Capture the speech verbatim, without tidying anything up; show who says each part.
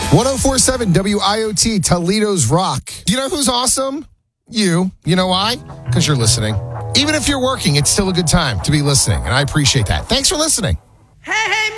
Speaker 1: ten forty-seven W I O T, Toledo's Rock. You know who's awesome? You. You know why? Because you're listening. Even if you're working, it's still a good time to be listening, and I appreciate that. Thanks for listening.
Speaker 2: Hey, hey,